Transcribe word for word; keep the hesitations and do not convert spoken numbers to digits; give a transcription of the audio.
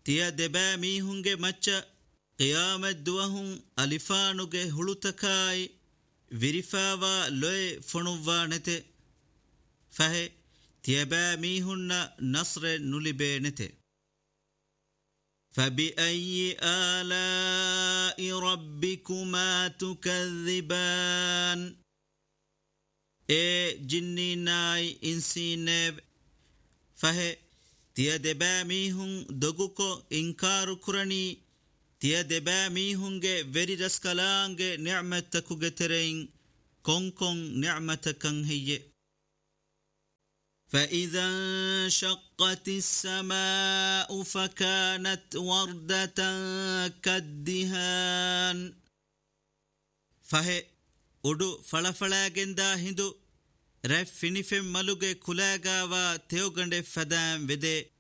ತಿಯ ದೆಬಾ ಮೀಹುಂಗೆ ಮಚ್ಚ ಕಿಯಾಮತ್ ದುವಹುಂ ಅಲಿಫಾನುಗೆ ಹುಳುತಕಾಯಿ ವಿರಿಫಾವಾ ಲೊಯ್ ಫೊಣುವ್ವಾ ನೆತೆ ಫಹೆ ತಿಯಬಾ ಮೀಹುನ್ನ ನಸ್ರೆ ನುಲಿಬೇ ನೆತೆ فبأي آلاء ربكما تكذبان اے جنی نائی انسی نیب فہے تیا دبا میہن دگوکو انکارو کرنی تیا دبا میہنگے ویری رسکلانگے نعمتکو گترین کون کون نعمتکن ہیے فإذا انشقت السماء فكانت وردة كالدهان فهي ಉಡು ಫಳಫಳಾಗೆಂದ ಹಿಂದು ರೆಫ್ ಫಿನಿಫೆಂ ಮಲುಗೆ ಕುಲಾಗಾವ ತೆವಗಂಡೆ ಫದಾಂ ವೆದೆ